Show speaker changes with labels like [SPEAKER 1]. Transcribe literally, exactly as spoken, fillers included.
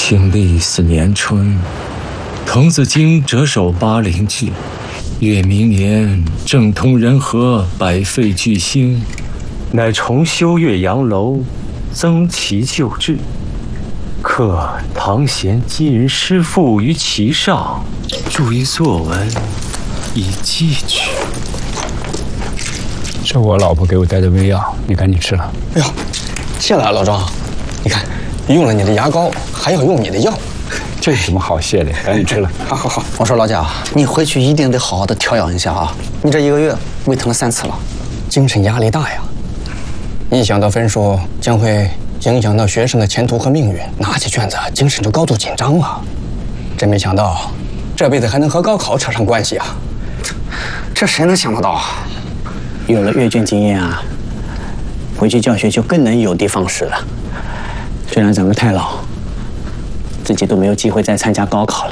[SPEAKER 1] 庆历四年春，滕子京谪守巴陵郡。越明年，政通人和，百废具兴，乃重修岳阳楼，增其旧制，刻唐贤今人诗赋于其上，注一作文，以记取。
[SPEAKER 2] 这我老婆给我带的胃药，你赶紧吃了。
[SPEAKER 3] 哎呦，谢了老庄，你看，用了你的牙膏，还要用你的药。
[SPEAKER 2] 这有什么好谢的？赶紧吃了。
[SPEAKER 3] 好好好，我说老贾，你回去一定得好好的调养一下啊！你这一个月胃疼了三次了，精神压力大呀。一想到分数将会影响到学生的前途和命运，拿起卷子精神就高度紧张啊！真没想到，这辈子还能和高考扯上关系啊！这谁能想得到啊？有了阅卷经验啊，回去教学就更能有的放矢了。虽然咱们太老，自己都没有机会再参加高考了，